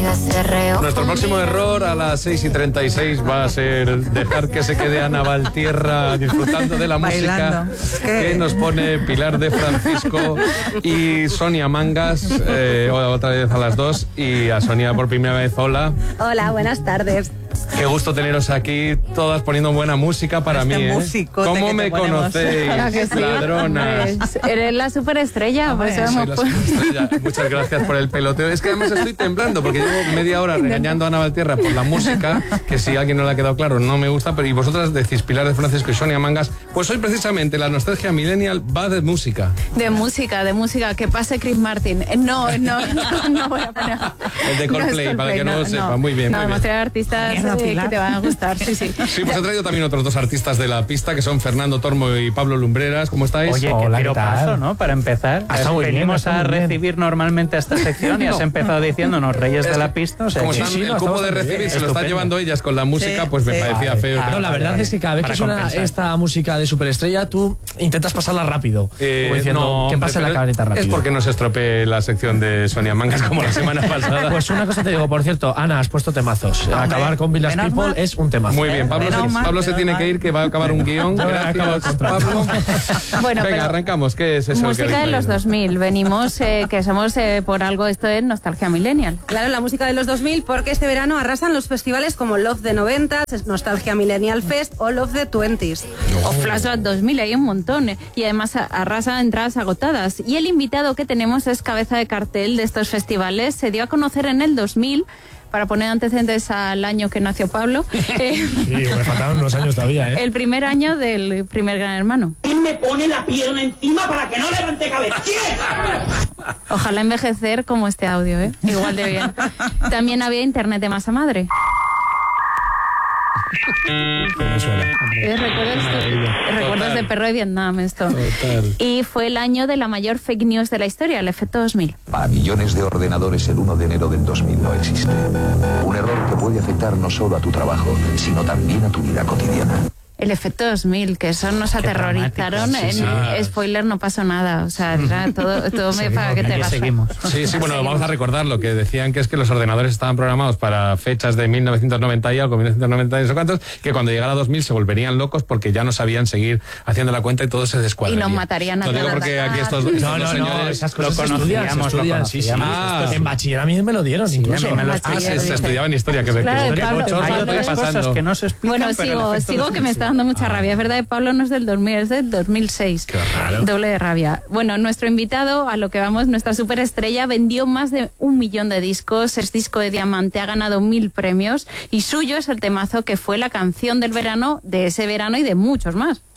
Nuestro próximo error a las 6:36 va a ser dejar que se quede Ana Valtierra disfrutando de la música que nos pone Pilar de Francisco y Sonia Mangas, otra vez a las 2, y a Sonia por primera vez. Hola. Hola, buenas tardes. Qué gusto teneros aquí, todas poniendo buena música para mí, ¿Cómo me conocéis, sí, ladronas? Eres la superestrella, pues Soy la superestrella. Muchas gracias por el peloteo. Es que además estoy temblando porque llevo media hora regañando a Ana Valtierra por la música, que si a alguien no le ha quedado claro no me gusta, pero y vosotras decís Pilar de Francisco y Sonia Mangas, pues hoy precisamente la nostalgia millennial va de música. De música, que pase Chris Martin. No voy a poner. El de Coldplay, para que no lo sepa. Muy bien, muy bien. Vamos a traer artistas que te van a gustar, sí. Sí, pues he traído también otros dos artistas de la pista, que son Fernando Tormo y Pablo Lumbreras. ¿Cómo estáis? Oye, hola, qué ¿qué paso, tal? ¿no? Para empezar. Venimos a recibir normalmente esta sección y has empezado diciéndonos Reyes de la Pista. O sea, como que están, el cupo de recibir se lo están llevando ellas con la música, pues me parecía feo. No, la verdad es que cada vez que suena esta música de superestrella, tú intentas pasarla rápido. Como diciendo, que pase la cabrita rápido. Es porque no se estropee la sección de Sonia Mangas como la semana pasada. Pues una cosa te digo, por cierto, Ana, has puesto temazos. Acabar con Village People es un temazo. Muy bien, Pablo se tiene que ir, que va a acabar un guión. Gracias, Pablo. Bueno, venga, arrancamos. ¿Qué es eso? Música de los 2000. Venimos, que somos por algo esto de nostalgia millennial. Claro, la música de los 2000, porque este verano arrasan los festivales como Love the 90s, Nostalgia Millennial Fest o Love the 20s. O Flashback 2000, hay un montón. Y además arrasan entradas agotadas. Y el invitado que tenemos es cabeza de cartel de estos festivales. Se dio a conocer en el 2000, para poner antecedentes al año que nació Pablo. Sí, me faltaban unos años todavía, El primer año del primer Gran Hermano. ¿Quién me pone la pierna encima para que no levante cabeza? ¿Quién? Ojalá envejecer como este audio, igual de bien. También había internet de masa madre. Recuerdos de perro de Vietnam, esto. Total. Y fue el año de la mayor fake news de la historia, el efecto 2000. Para millones de ordenadores el 1 de enero del 2000 no existe. Un error que puede afectar no solo a tu trabajo, sino también a tu vida cotidiana. El efecto 2000, que eso nos aterrorizaron. Spoiler, no pasó nada. O sea, era todo me para que te seguimos. Sí, bueno, vamos a recordar lo que decían, que es que los ordenadores estaban programados para fechas de 1990 y algo, 1990 y no sé cuántos, que cuando llegara 2000 se volverían locos porque ya no sabían seguir haciendo la cuenta y todo se descuadraría. Y nos matarían a todos. Lo digo porque aquí estos dos señores esas cosas lo conocíamos. Sí. En bachiller a mí me lo dieron, incluso. Se estudiaba en historia, que claro, hay otras cosas que no se explican. Bueno, sigo que me está dando mucha rabia. Es verdad que Pablo no es del 2000, es del 2006. Qué raro. Doble de rabia. Bueno, nuestro invitado, a lo que vamos, nuestra superestrella, vendió más de 1 millón de discos, es disco de diamante, ha ganado 1000 premios y suyo es el temazo que fue la canción del verano, de ese verano y de muchos más.